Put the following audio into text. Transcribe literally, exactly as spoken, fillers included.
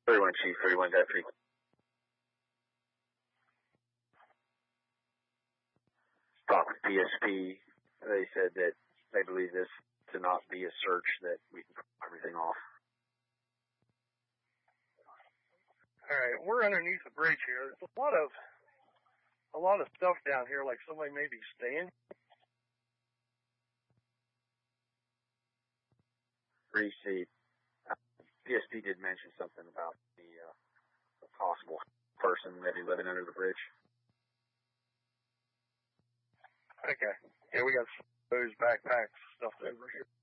thirty-one Chief, thirty-one Deputy. Talked with P S P. They said that they believe this to not be a search, that we can pull everything off. All right, we're underneath the bridge here. There's a lot of a lot of stuff down here, like somebody may be staying. Receive. Uh, P S P did mention something about the, uh, the possible person maybe living under the bridge. Okay. Yeah, we got those backpacks stuff over here.